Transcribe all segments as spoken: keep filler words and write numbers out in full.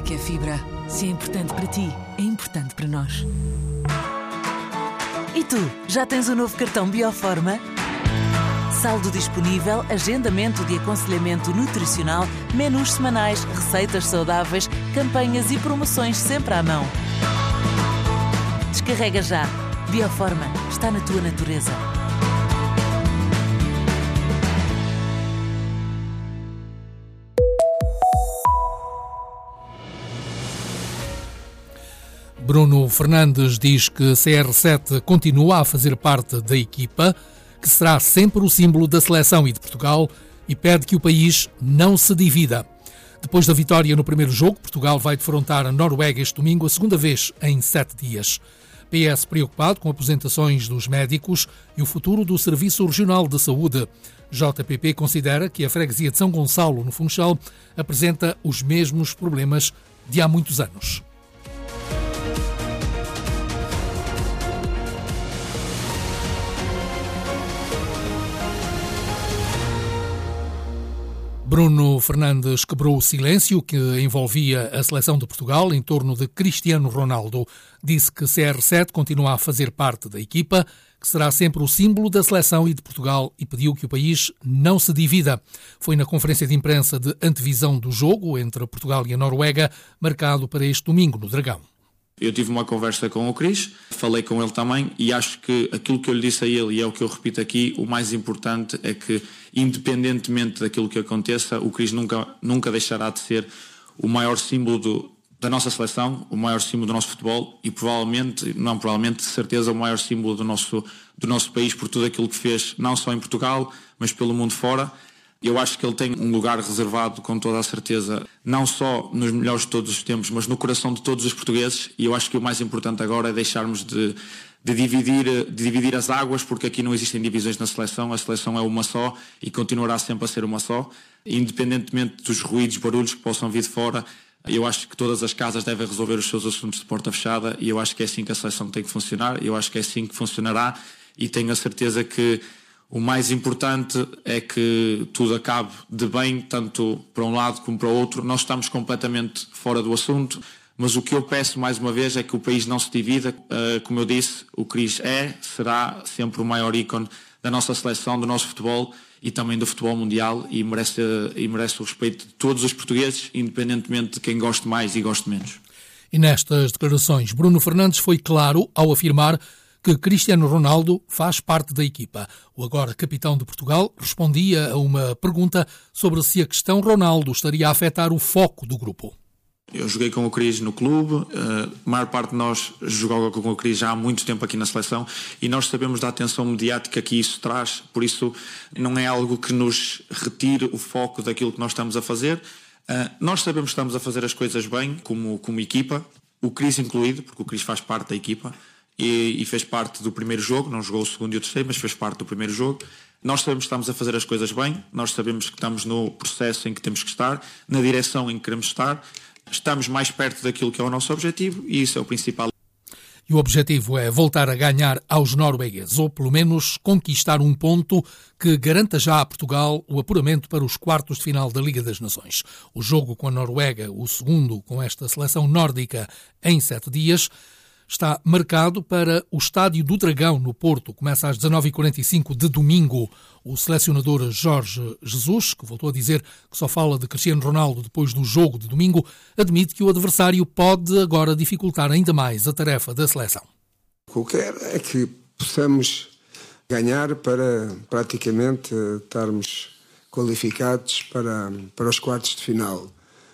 que é fibra. Se é importante para ti, é importante para nós. E tu, já tens o novo cartão Bioforma? Saldo disponível, agendamento de aconselhamento nutricional, menus semanais, receitas saudáveis, campanhas e promoções sempre à mão. Descarrega já. Bioforma está na tua natureza. Bruno Fernandes diz que C R sete continua a fazer parte da equipa, que será sempre o símbolo da seleção e de Portugal, e pede que o país não se divida. Depois da vitória no primeiro jogo, Portugal vai defrontar a Noruega este domingo, a segunda vez em sete dias. P S preocupado com aposentações dos médicos e o futuro do Serviço Regional de Saúde. J P P considera que a freguesia de São Gonçalo, no Funchal, apresenta os mesmos problemas de há muitos anos. Bruno Fernandes quebrou o silêncio que envolvia a seleção de Portugal em torno de Cristiano Ronaldo. Disse que C R sete continua a fazer parte da equipa, que será sempre o símbolo da seleção e de Portugal, e pediu que o país não se divida. Foi na conferência de imprensa de antevisão do jogo entre Portugal e a Noruega, marcado para este domingo no Dragão. Eu tive uma conversa com o Cris, falei com ele também e acho que aquilo que eu lhe disse a ele, e é o que eu repito aqui, o mais importante é que, independentemente daquilo que aconteça, o Cris nunca, nunca deixará de ser o maior símbolo do, da nossa seleção, o maior símbolo do nosso futebol e provavelmente, não provavelmente, de certeza, o maior símbolo do nosso, do nosso país por tudo aquilo que fez, não só em Portugal, mas pelo mundo fora. Eu acho que ele tem um lugar reservado, com toda a certeza, não só nos melhores de todos os tempos, mas no coração de todos os portugueses, e eu acho que o mais importante agora é deixarmos de, de, dividir, de dividir as águas, porque aqui não existem divisões na seleção, a seleção é uma só e continuará sempre a ser uma só, independentemente dos ruídos, barulhos que possam vir de fora. Eu acho que todas as casas devem resolver os seus assuntos de porta fechada e eu acho que é assim que a seleção tem que funcionar, eu acho que é assim que funcionará e tenho a certeza que o mais importante é que tudo acabe de bem, tanto para um lado como para o outro. Nós estamos completamente fora do assunto, mas o que eu peço mais uma vez é que o país não se divida. Uh, como eu disse, o Cris é, será sempre o maior ícone da nossa seleção, do nosso futebol e também do futebol mundial e merece, e merece o respeito de todos os portugueses, independentemente de quem goste mais e goste menos. E nestas declarações, Bruno Fernandes foi claro ao afirmar que Cristiano Ronaldo faz parte da equipa. O agora capitão de Portugal respondia a uma pergunta sobre se a questão Ronaldo estaria a afetar o foco do grupo. Eu joguei com o Cris no clube, a maior parte de nós jogou com o Cris já há muito tempo aqui na seleção e nós sabemos da atenção mediática que isso traz, por isso não é algo que nos retire o foco daquilo que nós estamos a fazer. Nós sabemos que estamos a fazer as coisas bem, como, como equipa, o Cris incluído, porque o Cris faz parte da equipa. E, e fez parte do primeiro jogo, não jogou o segundo e o terceiro, mas fez parte do primeiro jogo. Nós sabemos que estamos a fazer as coisas bem, nós sabemos que estamos no processo em que temos que estar, na direção em que queremos estar, estamos mais perto daquilo que é o nosso objetivo e isso é o principal. E o objetivo é voltar a ganhar aos noruegueses, ou pelo menos conquistar um ponto que garanta já a Portugal o apuramento para os quartos de final da Liga das Nações. O jogo com a Noruega, o segundo com esta seleção nórdica em sete dias, está marcado para o Estádio do Dragão, no Porto. Começa às dezanove e quarenta e cinco de domingo. O selecionador Jorge Jesus, que voltou a dizer que só fala de Cristiano Ronaldo depois do jogo de domingo, admite que o adversário pode agora dificultar ainda mais a tarefa da seleção. O que eu quero é que possamos ganhar para praticamente estarmos qualificados para, para os quartos de final.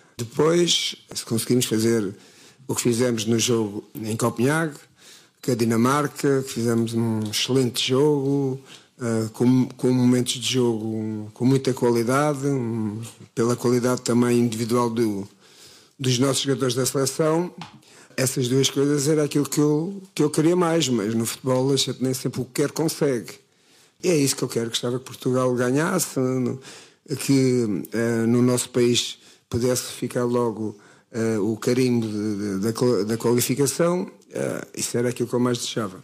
Depois, se conseguimos fazer o que fizemos no jogo em Copenhague, que a Dinamarca, que fizemos um excelente jogo, uh, com, com momentos de jogo com muita qualidade, um, pela qualidade também individual do, dos nossos jogadores da seleção. Essas duas coisas era aquilo que eu, que eu queria mais, mas no futebol a gente nem sempre o que quer consegue. E é isso que eu quero, gostava que Portugal ganhasse, que uh, no nosso país pudesse ficar logo Uh, o carimbo de, de, da, da qualificação, uh, isso era aquilo que eu mais desejava.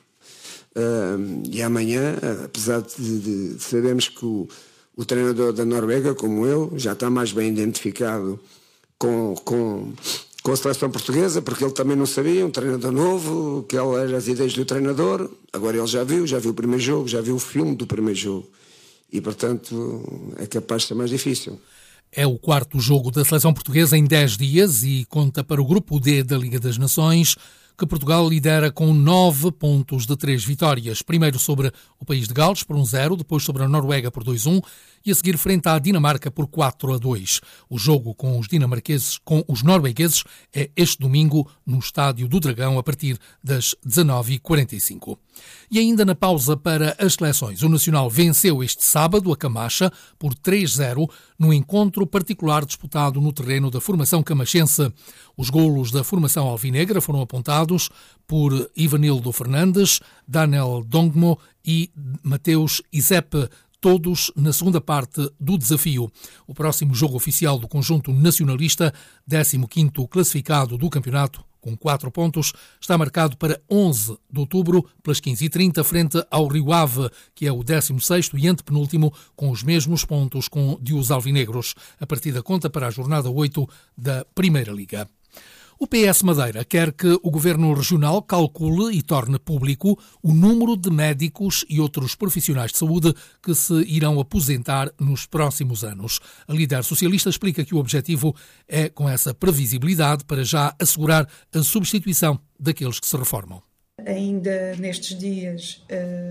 Uh, e amanhã, uh, apesar de, de, de sabermos que o, o treinador da Noruega, como eu, já está mais bem identificado com, com com a seleção portuguesa, porque ele também não sabia, um treinador novo, que ele era as ideias do treinador. Agora ele já viu, já viu o primeiro jogo, já viu o filme do primeiro jogo. E, portanto, é capaz de ser mais difícil. É o quarto jogo da seleção portuguesa em dez dias e conta para o Grupo D da Liga das Nações, que Portugal lidera com nove pontos de três vitórias. Primeiro sobre o país de Gales por um zero, depois sobre a Noruega por dois a um e a seguir frente à Dinamarca por quatro a dois. O jogo com os dinamarqueses, com os noruegueses, é este domingo no Estádio do Dragão a partir das dezanove e quarenta e cinco. E ainda na pausa para as seleções, o Nacional venceu este sábado a Camacha por três a zero num encontro particular disputado no terreno da formação camachense. Os golos da formação alvinegra foram apontados por Ivanildo Fernandes, Daniel Dongmo e Mateus Isepe, todos na segunda parte do desafio. O próximo jogo oficial do conjunto nacionalista, décimo quinto classificado do campeonato, com quatro pontos, está marcado para onze de outubro, pelas quinze e trinta, frente ao Rio Ave, que é o décimo sexto e antepenúltimo, com os mesmos pontos com de os alvinegros. A partida conta para a jornada oito da Primeira Liga. O P S Madeira quer que o Governo Regional calcule e torne público o número de médicos e outros profissionais de saúde que se irão aposentar nos próximos anos. A líder socialista explica que o objetivo é, com essa previsibilidade, para já assegurar a substituição daqueles que se reformam. Ainda nestes dias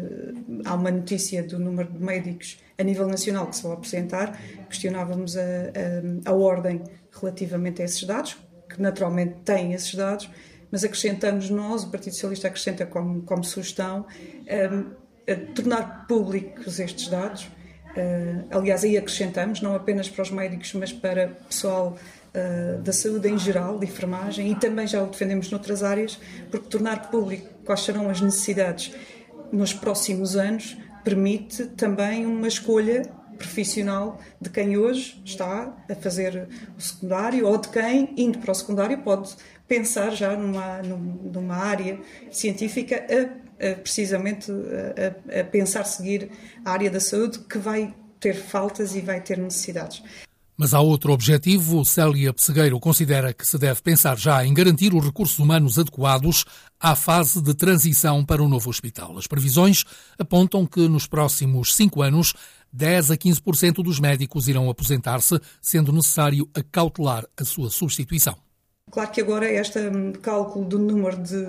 uh, há uma notícia do número de médicos a nível nacional que se vão aposentar. Questionávamos a, a, a ordem relativamente a esses dados, que naturalmente têm esses dados, mas acrescentamos nós, o Partido Socialista acrescenta como, como sugestão, um, a tornar públicos estes dados. Uh, aliás, aí acrescentamos, não apenas para os médicos, mas para o pessoal uh, da saúde em geral, de enfermagem, e também já o defendemos noutras áreas, porque tornar público quais serão as necessidades nos próximos anos permite também uma escolha profissional de quem hoje está a fazer o secundário ou de quem, indo para o secundário, pode pensar já numa, numa área científica a, a, precisamente a, a pensar seguir a área da saúde, que vai ter faltas e vai ter necessidades. Mas há outro objetivo. Célia Pessegueiro considera que se deve pensar já em garantir os recursos humanos adequados à fase de transição para o novo hospital. As previsões apontam que nos próximos cinco anos dez a quinze por cento dos médicos irão aposentar-se, sendo necessário acautelar a sua substituição. Claro que agora este cálculo do número de,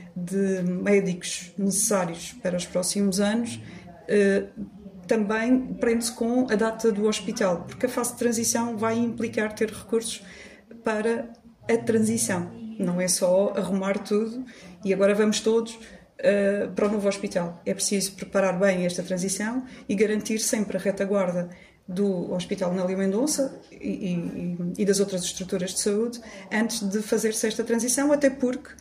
de médicos necessários para os próximos anos eh, também prende-se com a data do hospital, porque a fase de transição vai implicar ter recursos para a transição. Não é só arrumar tudo e agora vamos todos uh, para o novo hospital. É preciso preparar bem esta transição e garantir sempre a retaguarda do Hospital Nélio Mendonça e, e, e das outras estruturas de saúde antes de fazer-se esta transição, até porque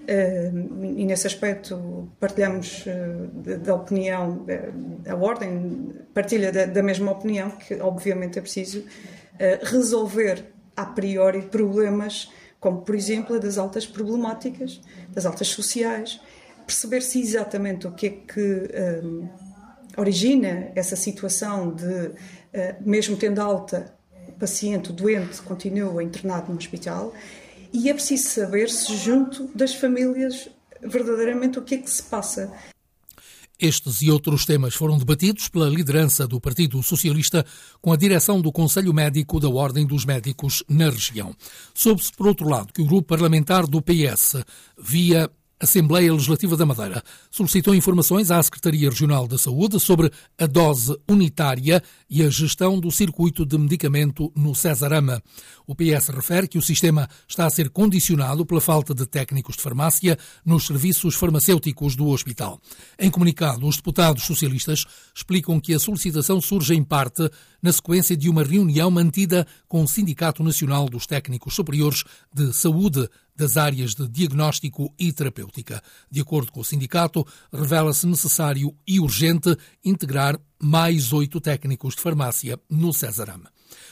Uh, e nesse aspecto partilhamos uh, da opinião, uh, a Ordem partilha da, da mesma opinião, que obviamente é preciso uh, resolver a priori problemas como, por exemplo, a das altas problemáticas, das altas sociais, perceber-se exatamente o que é que um, origina essa situação de, uh, mesmo tendo alta, o paciente, o doente, continua internado no hospital. E é preciso saber-se junto das famílias verdadeiramente o que é que se passa. Estes e outros temas foram debatidos pela liderança do Partido Socialista com a direção do Conselho Médico da Ordem dos Médicos na região. Soube-se, por outro lado, que o grupo parlamentar do P S, via Assembleia Legislativa da Madeira, solicitou informações à Secretaria Regional da Saúde sobre a dose unitária e a gestão do circuito de medicamento no Cesarama. O P S refere que o sistema está a ser condicionado pela falta de técnicos de farmácia nos serviços farmacêuticos do hospital. Em comunicado, os deputados socialistas explicam que a solicitação surge em parte na sequência de uma reunião mantida com o Sindicato Nacional dos Técnicos Superiores de Saúde das áreas de diagnóstico e terapêutica. De acordo com o sindicato, revela-se necessário e urgente integrar mais oito técnicos de farmácia no Cesarama.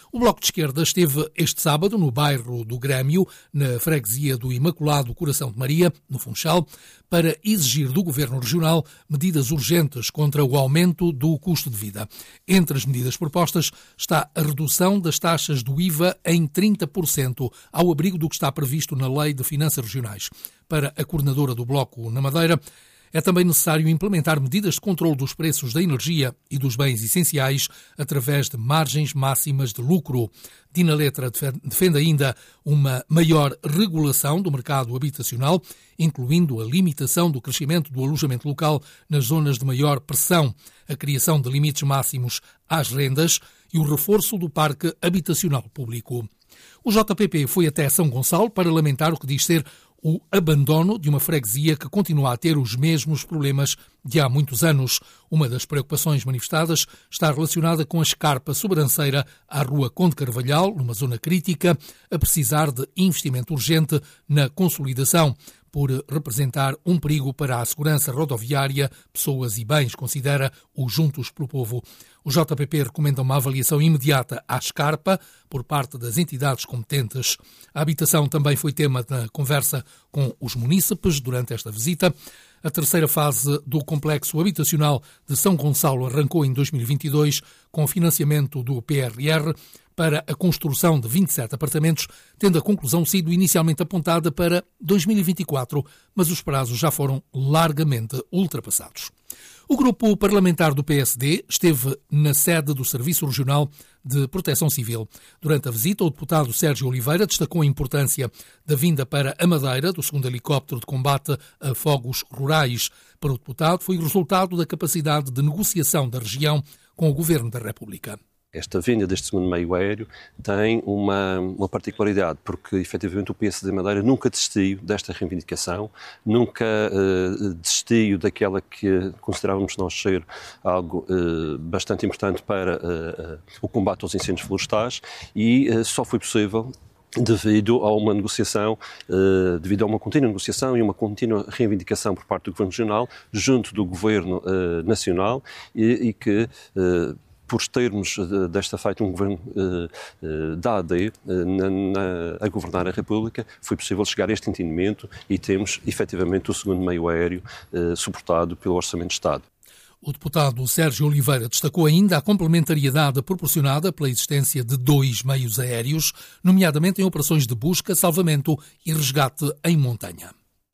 O Bloco de Esquerda esteve este sábado no bairro do Grêmio, na freguesia do Imaculado Coração de Maria, no Funchal, para exigir do Governo Regional medidas urgentes contra o aumento do custo de vida. Entre as medidas propostas está a redução das taxas do I V A em trinta por cento, ao abrigo do que está previsto na Lei de Finanças Regionais. Para a coordenadora do Bloco na Madeira, é também necessário implementar medidas de controle dos preços da energia e dos bens essenciais através de margens máximas de lucro. Dina Letra defende ainda uma maior regulação do mercado habitacional, incluindo a limitação do crescimento do alojamento local nas zonas de maior pressão, a criação de limites máximos às rendas e o reforço do parque habitacional público. O J P P foi até São Gonçalo para lamentar o que diz ser o abandono de uma freguesia que continua a ter os mesmos problemas de há muitos anos. Uma das preocupações manifestadas está relacionada com a escarpa sobranceira à Rua Conde Carvalhal, numa zona crítica, a precisar de investimento urgente na consolidação, por representar um perigo para a segurança rodoviária, pessoas e bens, considera o Juntos pelo Povo. O J P P recomenda uma avaliação imediata à escarpa por parte das entidades competentes. A habitação também foi tema da conversa com os munícipes durante esta visita. A terceira fase do complexo habitacional de São Gonçalo arrancou em dois mil e vinte e dois com financiamento do P R R para a construção de vinte e sete apartamentos, tendo a conclusão sido inicialmente apontada para dois mil e vinte e quatro, mas os prazos já foram largamente ultrapassados. O grupo parlamentar do P S D esteve na sede do Serviço Regional de Proteção Civil. Durante a visita, o deputado Sérgio Oliveira destacou a importância da vinda para a Madeira do segundo helicóptero de combate a fogos rurais. Para o deputado, foi o resultado da capacidade de negociação da região com o Governo da República. Esta vinda deste segundo meio aéreo tem uma, uma particularidade, porque efetivamente o P S D Madeira nunca desistiu desta reivindicação, nunca uh, desistiu daquela que considerávamos nós ser algo uh, bastante importante para uh, uh, o combate aos incêndios florestais e uh, só foi possível devido a uma negociação, uh, devido a uma contínua negociação e uma contínua reivindicação por parte do Governo Regional junto do Governo uh, Nacional e, e que uh, por termos desta feita um governo uh, uh, da A D uh, na, na, a governar a República, foi possível chegar a este entendimento e temos efetivamente o segundo meio aéreo uh, suportado pelo Orçamento de Estado. O deputado Sérgio Oliveira destacou ainda a complementariedade proporcionada pela existência de dois meios aéreos, nomeadamente em operações de busca, salvamento e resgate em montanha.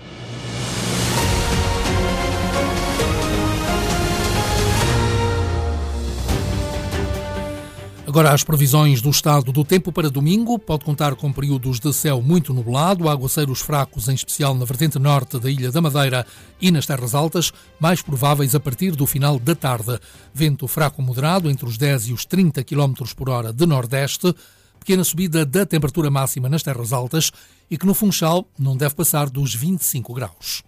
Agora as previsões do estado do tempo para domingo. Pode contar com períodos de céu muito nublado, aguaceiros fracos, em especial na vertente norte da Ilha da Madeira e nas terras altas, mais prováveis a partir do final da tarde. Vento fraco moderado entre os dez e os trinta quilómetros por hora de nordeste, pequena subida da temperatura máxima nas terras altas e que no Funchal não deve passar dos vinte e cinco graus.